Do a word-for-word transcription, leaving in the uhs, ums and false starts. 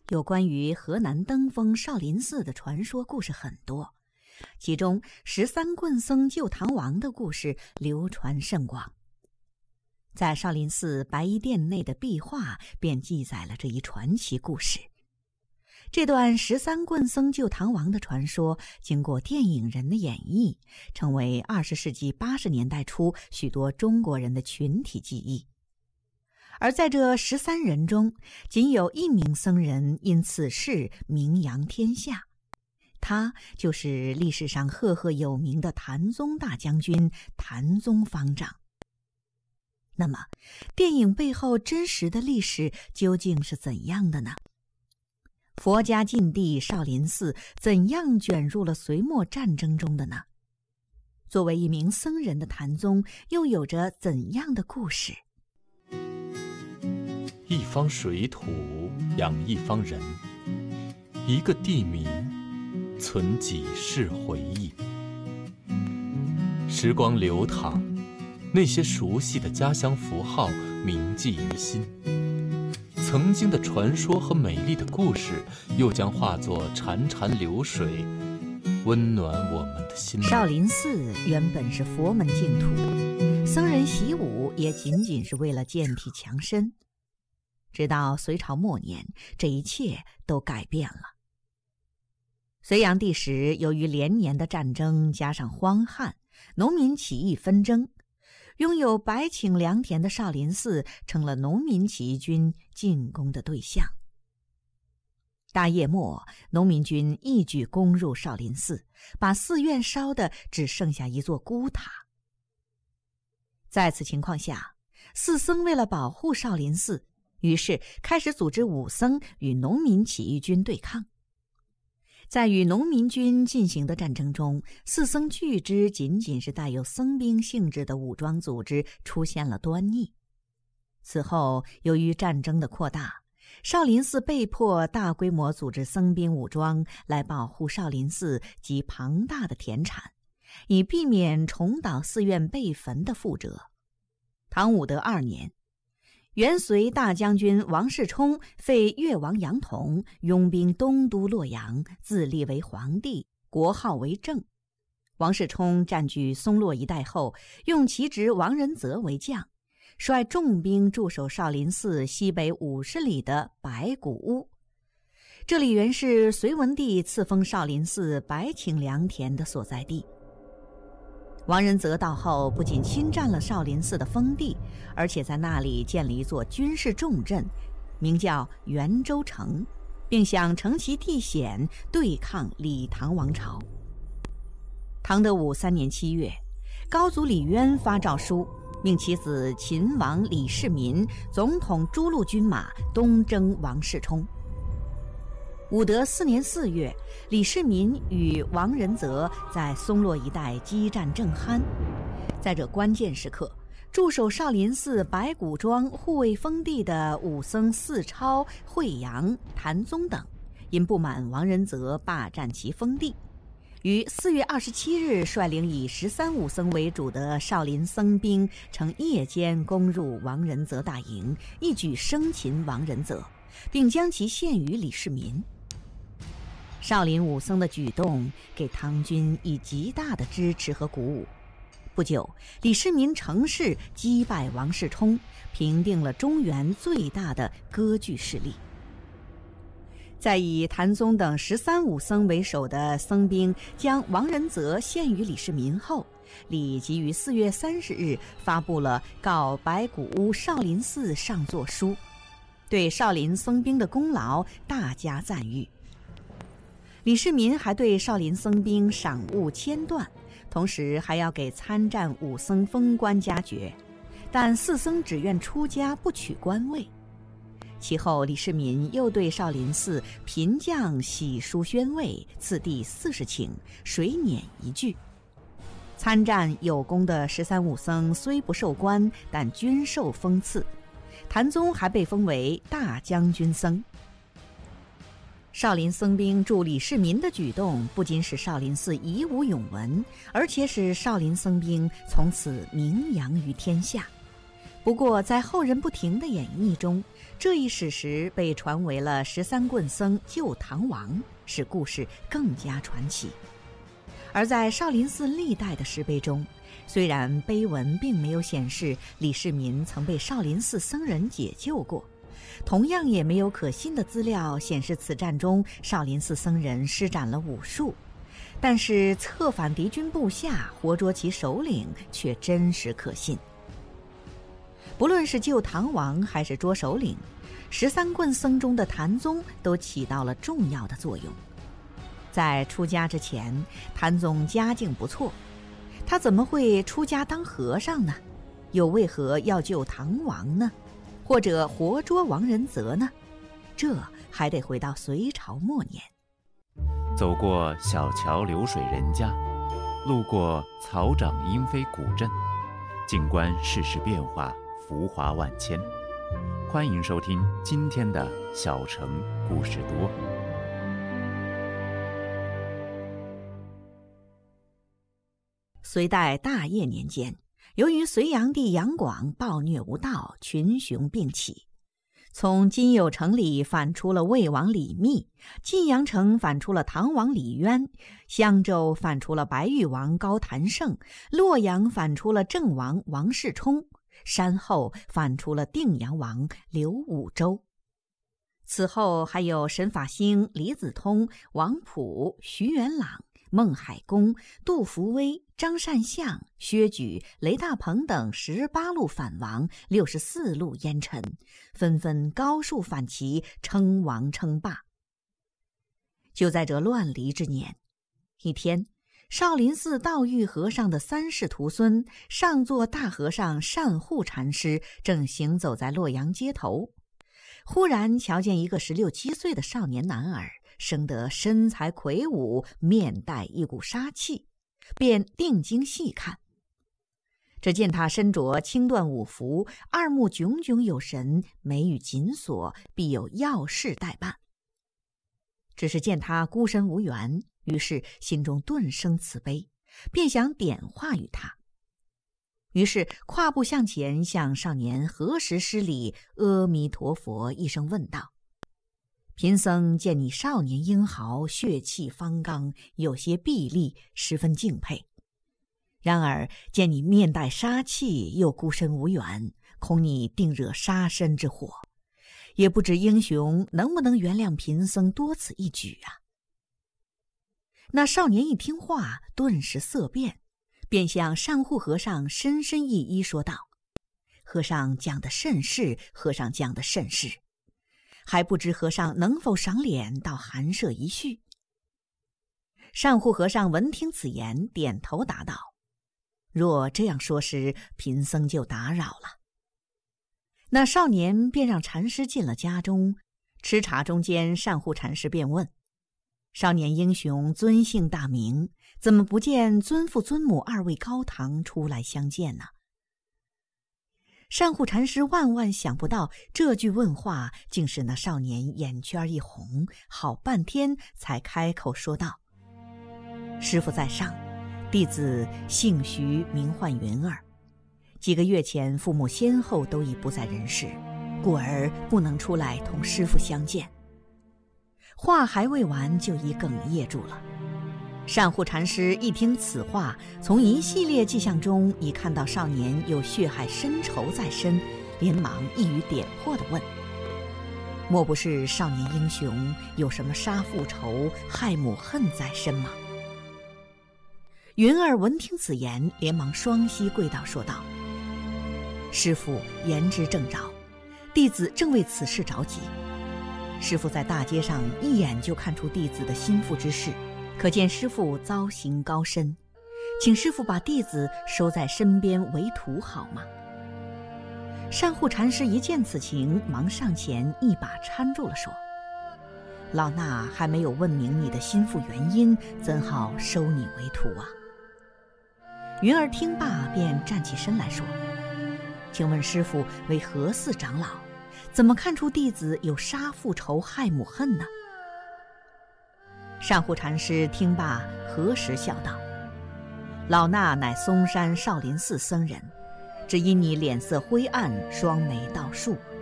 有关于河南登封少林寺的传说故事很多，其中十三棍僧救唐王的故事流传甚广。在少林寺白衣殿内的壁画便记载了这一传奇故事。这段十三棍僧救唐王的传说经过电影人的演绎，成为二十世纪八十年代初许多中国人的群体记忆。而在这十三人中，仅有一名僧人因此事名扬天下，他就是历史上赫赫有名的谭宗大将军谭宗方丈。那么，电影背后真实的历史究竟是怎样的呢？佛家禁地少林寺怎样卷入了隋末战争中的呢？作为一名僧人的谭宗又有着怎样的故事？ 一方水土养一方人，一个地名存几世回忆。时光流淌，那些熟悉的家乡符号铭记于心，曾经的传说和美丽的故事又将化作潺潺流水，温暖我们的心灵。 少林寺原本是佛门净土，僧人习武也仅仅是为了健体强身。直到隋朝末年，这一切都改变了。隋炀帝时，由于连年的战争加上荒旱、农民起义纷争，拥有百顷良田的少林寺成了农民起义军进攻的对象。大业末，农民军一举攻入少林寺，把寺院烧得只剩下一座孤塔。在此情况下，寺僧为了保护少林寺，于是开始组织武僧与农民起义军对抗。在与农民军进行的战争中，寺僧据知仅仅是带有僧兵性质的武装组织出现了端倪。此后，由于战争的扩大，少林寺被迫大规模组织僧兵武装来保护少林寺及庞大的田产，以避免重蹈寺院被焚的覆辙。唐武德二年，元隋大将军王世充废越王杨统，拥兵东都洛阳，自立为皇帝，国号为正。王世充占据松洛一带后，用其侄王仁泽为将，率重兵驻守少林寺西北五十里的白骨屋。这里原是隋文帝赐封少林寺百顷良田的所在地。王仁泽到后，不仅侵占了少林寺的封地，而且在那里建了一座军事重镇，名叫元州城，并想乘其地险对抗李唐王朝。唐德武三年七月，高祖李渊发诏书，命其子秦王李世民总统诸路军马，东征王世充。武德四年四月，李世民与王仁泽在松洛一带激战正酣。在这关键时刻，驻守少林寺白骨庄护卫封地的武僧四超、惠阳、谭宗等，因不满王仁泽霸占其封地，于四月二十七日率领以十三武僧为主的少林僧兵，乘夜间攻入王仁泽大营，一举生擒王仁泽，并将其献于李世民。少林武僧的举动给唐军以极大的支持和鼓舞。不久，李世民乘势击败王世充，平定了中原最大的割据势力。在以谭宗等十三武僧为首的僧兵将王仁泽献于李世民后，李即于四月三十日发布了告白骨屋少林寺上座书，对少林僧兵的功劳大加赞誉。李世民还对少林僧兵赏物千段，同时还要给参战武僧封官加爵，但寺僧只愿出家不取官位。其后，李世民又对少林寺贫将喜书宣慰，赐地四十顷，水碾一具。参战有功的十三武僧虽不受官，但均受封赐。谭宗还被封为大将军僧。少林僧兵助李世民的举动，不仅使少林寺以武永文，而且使少林僧兵从此名扬于天下。 不过在后人不停的演绎中，这一史实被传为了十三棍僧救唐王，使故事更加传奇。而在少林寺历代的石碑中，虽然碑文并没有显示李世民曾被少林寺僧人解救过，同样也没有可信的资料显示此战中少林寺僧人施展了武术，但是策反敌军部下，活捉其首领却真实可信。不论是救唐王还是捉首领，十三棍僧中的谭宗都起到了重要的作用。在出家之前，谭宗家境不错，他怎么会出家当和尚呢？又为何要救唐王呢？或者活捉王仁泽呢？这还得回到隋朝末年。 走过小桥流水人家，路过草长莺飞古镇，静观世事变化，浮华万千。欢迎收听今天的小城故事多。 隋代大业年间，由于隋炀帝杨广暴虐无道，群雄并起，从金酉城里反出了魏王李密，晋阳城反出了唐王李渊，襄州反出了白玉王高谭胜，洛阳反出了郑王王世充，山后反出了定阳王刘武周。此后还有沈法兴、李子通、王溥、徐元朗、孟海公、杜伏威、张善相、薛举、雷大鹏等十八路反王，六十四路烟尘，纷纷高树反旗，称王称霸。就在这乱离之年，一天，少林寺道育和尚的三世徒孙上座大和尚善护禅师正行走在洛阳街头，忽然瞧见一个十六七岁的少年男儿，生得身材魁梧，面带一股杀气，便定睛细看。只见他身着青缎武服，二目炯炯有神，眉宇紧锁，必有要事待办。只是见他孤身无援，于是心中顿生慈悲，便想点化于他。于是跨步向前，向少年合十施礼，阿弥陀佛一声问道：贫僧见你少年英豪，血气方刚，有些臂力，十分敬佩。然而见你面带杀气，又孤身无援，恐你定惹杀身之祸，也不知英雄能不能原谅贫僧多此一举啊？那少年一听话，顿时色变，便向善护和尚深深一揖说道：和尚讲得甚是，和尚讲得甚是，还不知和尚能否赏脸到寒舍一叙？善护和尚闻听此言，点头答道：若这样说时，贫僧就打扰了。那少年便让禅师进了家中，吃茶中间，善护禅师便问：少年英雄尊姓大名，怎么不见尊父尊母二位高堂出来相见呢？善护禅师万万想不到，这句问话竟使那少年眼圈一红，好半天才开口说道：师父在上，弟子姓徐，名唤云儿。几个月前父母先后都已不在人世，故而不能出来同师父相见。话还未完，就已哽咽住了。善护禅师一听此话，从一系列迹象中已看到少年有血海深仇在身，连忙一语点破地问：莫不是少年英雄有什么杀父仇、害母恨在身吗？云儿闻听此言，连忙双膝跪倒说道：师父言之正饶，弟子正为此事着急。师父在大街上一眼就看出弟子的心腹之事，可见师父遭行高深，请师父把弟子收在身边为徒好吗？善护禅师一见此情，忙上前一把搀住了，说：老衲还没有问明你的心腹原因，怎好收你为徒啊？云儿听罢便站起身来说：请问师父为何寺长老，怎么看出弟子有杀父仇、害母恨呢？善护禅师听罢，合时笑道：老衲乃嵩山少林寺僧人， 只因你脸色灰暗，双眉倒竖，